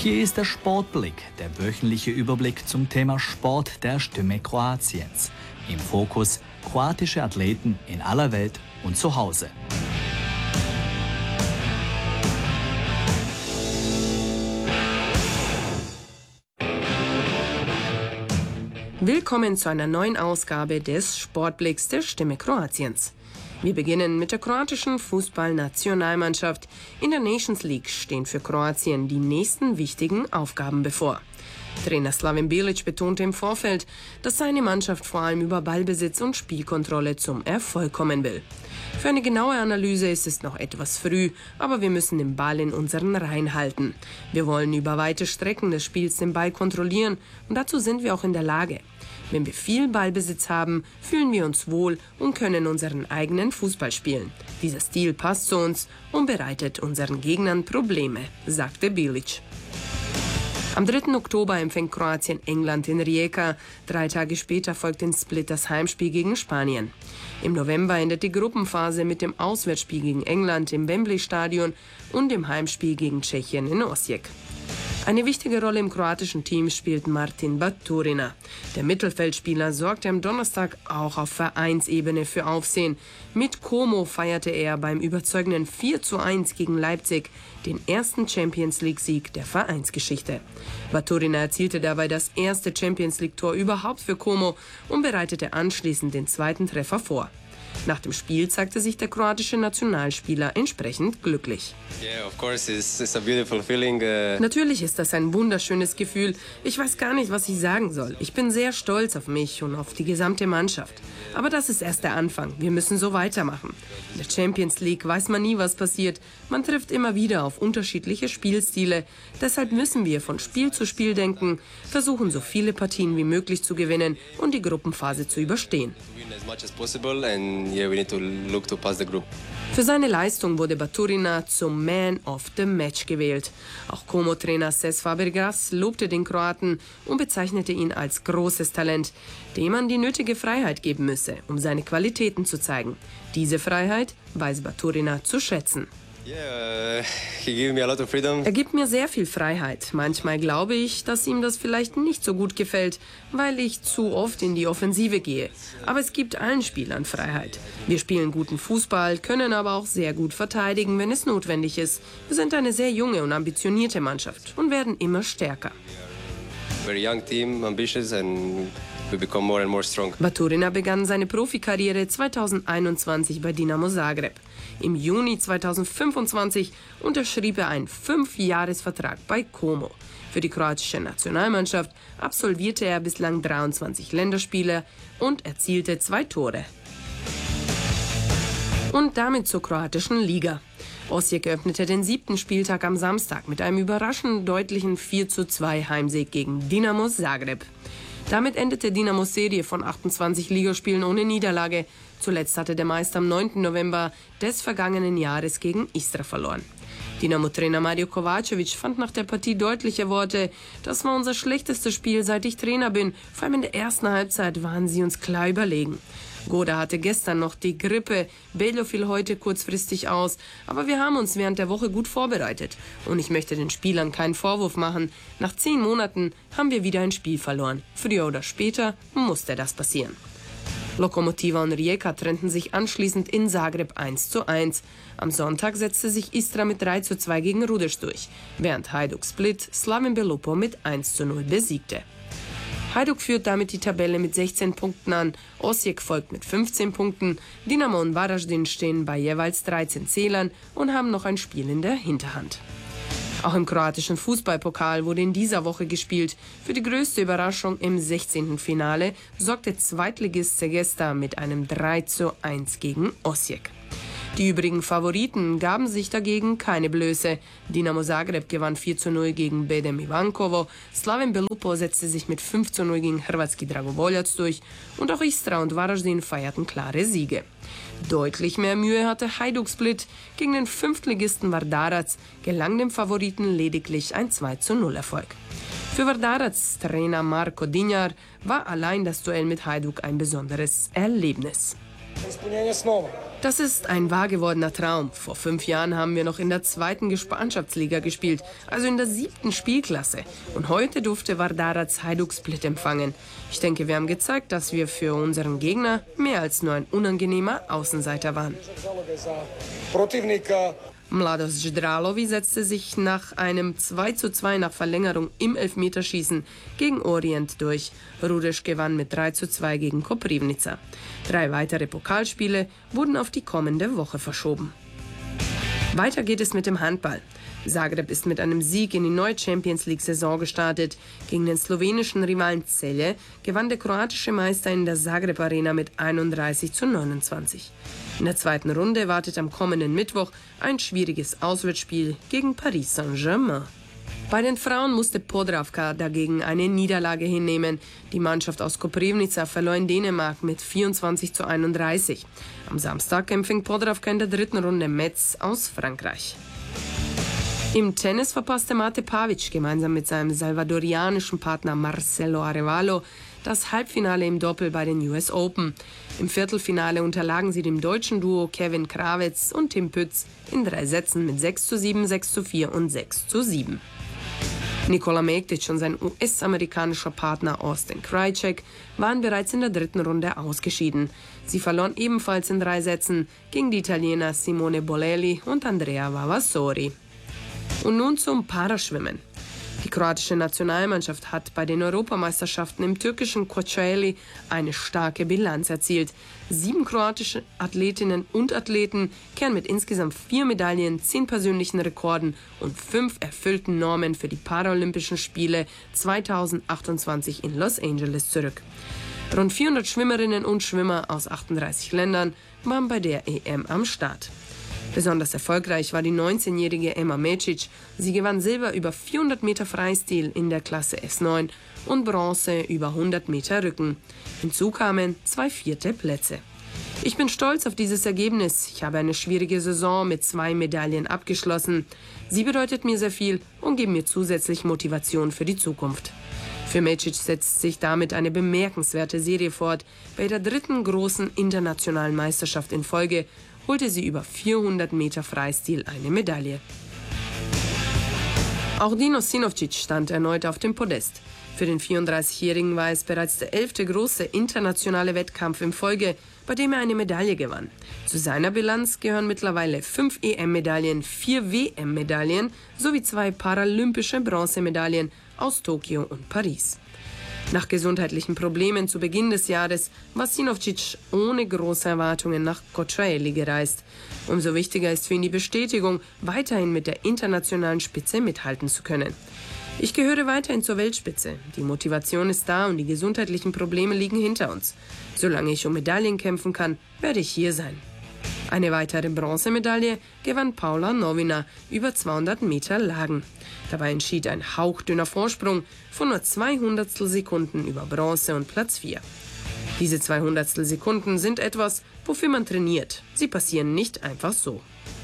Hier ist der Sportblick, der wöchentliche Überblick zum Thema Sport der Stimme Kroatiens. Im Fokus kroatische Athleten in aller Welt und zu Hause. Willkommen zu einer neuen Ausgabe des Sportblicks der Stimme Kroatiens. Wir beginnen mit der kroatischen Fußballnationalmannschaft. In der Nations League stehen für Kroatien die nächsten wichtigen Aufgaben bevor. Trainer Slaven Bilic betonte im Vorfeld, dass seine Mannschaft vor allem über Ballbesitz und Spielkontrolle zum Erfolg kommen will. Für eine genaue Analyse ist es noch etwas früh, aber wir müssen den Ball in unseren Reihen halten. Wir wollen über weite Strecken des Spiels den Ball kontrollieren und dazu sind wir auch in der Lage. Wenn wir viel Ballbesitz haben, fühlen wir uns wohl und können unseren eigenen Fußball spielen. Dieser Stil passt zu uns und bereitet unseren Gegnern Probleme, sagte Bilic. Am 3. Oktober empfängt Kroatien England in Rijeka. 3 Tage später folgt in Split das Heimspiel gegen Spanien. Im November endet die Gruppenphase mit dem Auswärtsspiel gegen England im Wembley-Stadion und dem Heimspiel gegen Tschechien in Osijek. Eine wichtige Rolle im kroatischen Team spielt Martin Baturina. Der Mittelfeldspieler sorgte am Donnerstag auch auf Vereinsebene für Aufsehen. Mit Como feierte er beim überzeugenden 4:1 gegen Leipzig den ersten Champions-League-Sieg der Vereinsgeschichte. Baturina erzielte dabei das erste Champions-League-Tor überhaupt für Como und bereitete anschließend den zweiten Treffer vor. Nach dem Spiel zeigte sich der kroatische Nationalspieler entsprechend glücklich. Natürlich ist das ein wunderschönes Gefühl. Ich weiß gar nicht, was ich sagen soll. Ich bin sehr stolz auf mich und auf die gesamte Mannschaft. Aber das ist erst der Anfang. Wir müssen so weitermachen. In der Champions League weiß man nie, was passiert. Man trifft immer wieder auf unterschiedliche Spielstile. Deshalb müssen wir von Spiel zu Spiel denken, versuchen, so viele Partien wie möglich zu gewinnen und die Gruppenphase zu überstehen. Für seine Leistung wurde Baturina zum Man of the Match gewählt. Auch Como-Trainer Cesc Fabregas lobte den Kroaten und bezeichnete ihn als großes Talent, dem man die nötige Freiheit geben müsse, um seine Qualitäten zu zeigen. Diese Freiheit weiß Baturina zu schätzen. Er gibt mir sehr viel Freiheit. Manchmal glaube ich, dass ihm das vielleicht nicht so gut gefällt, weil ich zu oft in die Offensive gehe. Aber es gibt allen Spielern Freiheit. Wir spielen guten Fußball, können aber auch sehr gut verteidigen, wenn es notwendig ist. Wir sind eine sehr junge und ambitionierte Mannschaft und werden immer stärker. Baturina begann seine Profikarriere 2021 bei Dinamo Zagreb. Im Juni 2025 unterschrieb er einen 5-Jahres-Vertrag bei Como. Für die kroatische Nationalmannschaft absolvierte er bislang 23 Länderspiele und erzielte 2 Tore. Und damit zur kroatischen Liga. Osijek öffnete den 7. Spieltag am Samstag mit einem überraschend deutlichen 4:2 Heimsieg gegen Dinamo Zagreb. Damit endete Dinamos Serie von 28 Ligaspielen ohne Niederlage. Zuletzt hatte der Meister am 9. November des vergangenen Jahres gegen Istra verloren. Dinamo-Trainer Mario Kovačević fand nach der Partie deutliche Worte: Das war unser schlechtestes Spiel, seit ich Trainer bin. Vor allem in der ersten Halbzeit waren sie uns klar überlegen. Goda hatte gestern noch die Grippe, Beljo fiel heute kurzfristig aus, aber wir haben uns während der Woche gut vorbereitet. Und ich möchte den Spielern keinen Vorwurf machen. Nach 10 Monaten haben wir wieder ein Spiel verloren. Früher oder später musste das passieren. Lokomotiva und Rijeka trennten sich anschließend in Zagreb 1:1. Am Sonntag setzte sich Istra mit 3:2 gegen Rudeš durch, während Hajduk Split Slaven Belupo mit 1:0 besiegte. Hajduk führt damit die Tabelle mit 16 Punkten an, Osijek folgt mit 15 Punkten, Dinamo und Varaždin stehen bei jeweils 13 Zählern und haben noch ein Spiel in der Hinterhand. Auch im kroatischen Fußballpokal wurde in dieser Woche gespielt. Für die größte Überraschung im 16. Finale sorgte Zweitligist Segesta mit einem 3:1 gegen Osijek. Die übrigen Favoriten gaben sich dagegen keine Blöße. Dinamo Zagreb gewann 4:0 gegen Bedem Ivankovo, Slaven Belupo setzte sich mit 5:0 gegen Hrvatski Dragovoljac durch und auch Istra und Varaždin feierten klare Siege. Deutlich mehr Mühe hatte Hajduk Split. Gegen den Fünftligisten Vardarac gelang dem Favoriten lediglich ein 2:0 Erfolg. Für Vardaracs Trainer Marko Dinjar war allein das Duell mit Hajduk ein besonderes Erlebnis. Das ist ein wahr gewordener Traum. Vor 5 Jahren haben wir noch in der 2. Gespanschaftsliga gespielt, also in der 7. Spielklasse. Und heute durfte Vardarac Hajduk Split empfangen. Ich denke, wir haben gezeigt, dass wir für unseren Gegner mehr als nur ein unangenehmer Außenseiter waren. Mladost Ždralovi setzte sich nach einem 2:2 nach Verlängerung im Elfmeterschießen gegen Orient durch. Rudeš gewann mit 3:2 gegen Koprivnica. 3 weitere Pokalspiele wurden auf die kommende Woche verschoben. Weiter geht es mit dem Handball. Zagreb ist mit einem Sieg in die neue Champions-League-Saison gestartet. Gegen den slowenischen Rivalen Celje gewann der kroatische Meister in der Zagreb-Arena mit 31:29. In der 2. Runde wartet am kommenden Mittwoch ein schwieriges Auswärtsspiel gegen Paris Saint-Germain. Bei den Frauen musste Podravka dagegen eine Niederlage hinnehmen. Die Mannschaft aus Koprivnica verlor in Dänemark mit 24:31. Am Samstag empfing Podravka in der 3. Runde Metz aus Frankreich. Im Tennis verpasste Mate Pavic gemeinsam mit seinem salvadorianischen Partner Marcelo Arevalo das Halbfinale im Doppel bei den US Open. Im Viertelfinale unterlagen sie dem deutschen Duo Kevin Krawitz und Tim Pütz in 3 Sätzen mit 6:7, 6:4 und 6:7. Nikola Mektic und sein US-amerikanischer Partner Austin Krajicek waren bereits in der 3. Runde ausgeschieden. Sie verloren ebenfalls in 3 Sätzen gegen die Italiener Simone Bolelli und Andrea Vavassori. Und nun zum Paraschwimmen. Die kroatische Nationalmannschaft hat bei den Europameisterschaften im türkischen Kocaeli eine starke Bilanz erzielt. 7 kroatische Athletinnen und Athleten kehren mit insgesamt 4 Medaillen, 10 persönlichen Rekorden und 5 erfüllten Normen für die Paralympischen Spiele 2028 in Los Angeles zurück. Rund 400 Schwimmerinnen und Schwimmer aus 38 Ländern waren bei der EM am Start. Besonders erfolgreich war die 19-jährige Emma Mecic. Sie gewann Silber über 400 Meter Freistil in der Klasse S9 und Bronze über 100 Meter Rücken. Hinzu kamen 2 4. Plätze. Ich bin stolz auf dieses Ergebnis. Ich habe eine schwierige Saison mit 2 Medaillen abgeschlossen. Sie bedeutet mir sehr viel und geben mir zusätzlich Motivation für die Zukunft. Für Mecic setzt sich damit eine bemerkenswerte Serie fort. Bei der 3. großen internationalen Meisterschaft in Folge holte sie über 400 Meter Freistil eine Medaille. Auch Dino Sinovcic stand erneut auf dem Podest. Für den 34-Jährigen war es bereits der 11. große internationale Wettkampf in Folge, bei dem er eine Medaille gewann. Zu seiner Bilanz gehören mittlerweile 5 EM-Medaillen, 4 WM-Medaillen sowie 2 paralympische Bronzemedaillen aus Tokio und Paris. Nach gesundheitlichen Problemen zu Beginn des Jahres war Sinovcic ohne große Erwartungen nach Kocaeli gereist. Umso wichtiger ist für ihn die Bestätigung, weiterhin mit der internationalen Spitze mithalten zu können. Ich gehöre weiterhin zur Weltspitze. Die Motivation ist da und die gesundheitlichen Probleme liegen hinter uns. Solange ich um Medaillen kämpfen kann, werde ich hier sein. Eine weitere Bronzemedaille gewann Paula Novina über 200 Meter Lagen. Dabei entschied ein hauchdünner Vorsprung von nur 200 Sekunden über Bronze und Platz 4. Diese 200 Sekunden sind etwas, wofür man trainiert. Sie passieren nicht einfach so.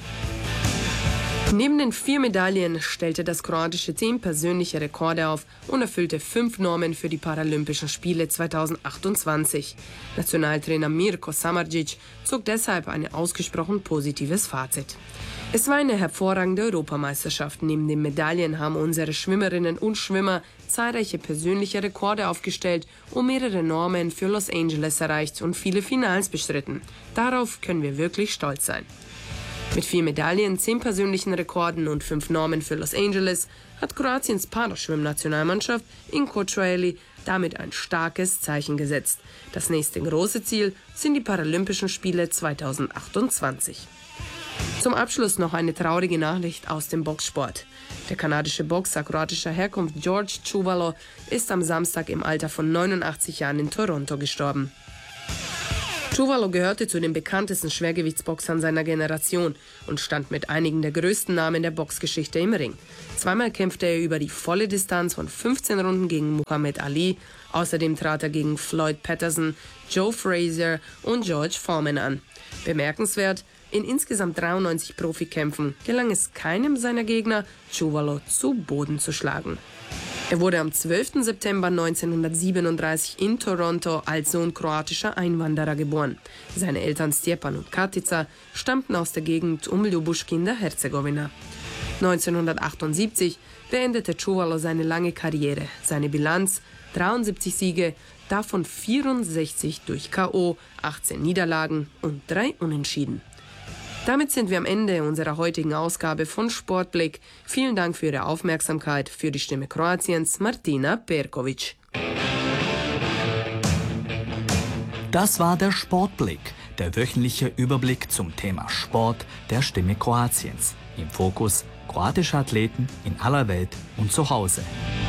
Neben den 4 Medaillen stellte das kroatische Team persönliche Rekorde auf und erfüllte 5 Normen für die Paralympischen Spiele 2028. Nationaltrainer Mirko Samardžić zog deshalb ein ausgesprochen positives Fazit. Es war eine hervorragende Europameisterschaft. Neben den Medaillen haben unsere Schwimmerinnen und Schwimmer zahlreiche persönliche Rekorde aufgestellt und mehrere Normen für Los Angeles erreicht und viele Finals bestritten. Darauf können wir wirklich stolz sein. Mit 4 Medaillen, 10 persönlichen Rekorden und 5 Normen für Los Angeles hat Kroatiens Paraschwimm-Nationalmannschaft in Kocaeli damit ein starkes Zeichen gesetzt. Das nächste große Ziel sind die Paralympischen Spiele 2028. Zum Abschluss noch eine traurige Nachricht aus dem Boxsport. Der kanadische Boxer kroatischer Herkunft George Čuvalo ist am Samstag im Alter von 89 Jahren in Toronto gestorben. Čuvalo gehörte zu den bekanntesten Schwergewichtsboxern seiner Generation und stand mit einigen der größten Namen der Boxgeschichte im Ring. Zweimal kämpfte er über die volle Distanz von 15 Runden gegen Muhammad Ali. Außerdem trat er gegen Floyd Patterson, Joe Frazier und George Foreman an. Bemerkenswert, in insgesamt 93 Profikämpfen gelang es keinem seiner Gegner, Čuvalo zu Boden zu schlagen. Er wurde am 12. September 1937 in Toronto als Sohn kroatischer Einwanderer geboren. Seine Eltern Stjepan und Katica stammten aus der Gegend um Ljubuški in der Herzegowina. 1978 beendete Čuvalo seine lange Karriere. Seine Bilanz: 73 Siege, davon 64 durch K.O., 18 Niederlagen und 3 Unentschieden. Damit sind wir am Ende unserer heutigen Ausgabe von Sportblick. Vielen Dank für Ihre Aufmerksamkeit. Für die Stimme Kroatiens, Martina Perković. Das war der Sportblick, der wöchentliche Überblick zum Thema Sport der Stimme Kroatiens. Im Fokus kroatische Athleten in aller Welt und zu Hause.